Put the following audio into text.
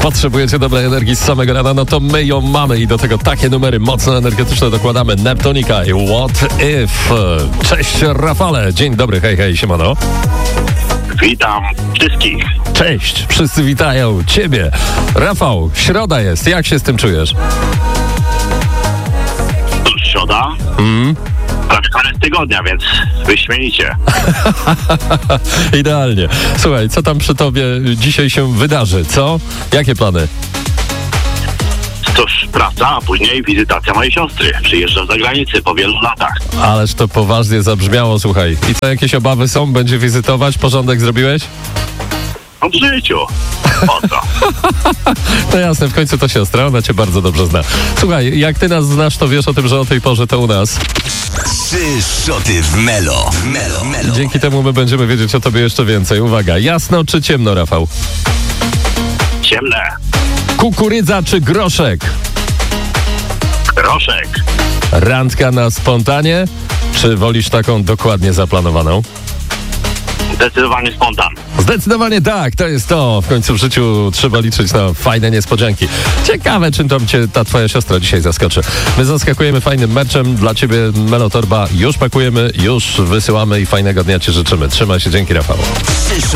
Potrzebujecie dobrej energii z samego rana, no to my ją mamy i do tego takie numery mocno energetyczne dokładamy. Neptunika i What If. Cześć Rafale, dzień dobry, hej, siemano. Witam wszystkich. Cześć, wszyscy witają Ciebie. Rafał, środa jest, jak się z tym czujesz? To środa. Prawie koniec tygodnia, więc wyśmienicie. Idealnie. Słuchaj, co tam przy Tobie dzisiaj się wydarzy, co? Jakie plany? Cóż, praca, a później wizytacja mojej siostry. Przyjeżdża z zagranicy po wielu latach. Ależ to poważnie zabrzmiało, słuchaj. I co, jakieś obawy są? Będzie wizytować? Porządek zrobiłeś? No w życiu. Po co? No jasne, w końcu to siostra, ona Cię bardzo dobrze zna. Słuchaj, jak Ty nas znasz, to wiesz o tym, że o tej porze to u nas. 3 szoty w Melo. Dzięki temu my będziemy wiedzieć o Tobie jeszcze więcej. Uwaga, jasno czy ciemno, Rafał? Ciemne. Kukurydza czy groszek? Groszek. Randka na spontanie, czy wolisz taką dokładnie zaplanowaną? Zdecydowanie spontan. Zdecydowanie tak, to jest to. W końcu w życiu trzeba liczyć na fajne niespodzianki. Ciekawe, czym tam Cię ta Twoja siostra dzisiaj zaskoczy. My zaskakujemy fajnym meczem. Dla Ciebie Melotorba już pakujemy, już wysyłamy i fajnego dnia Ci życzymy. Trzymaj się, dzięki Rafał.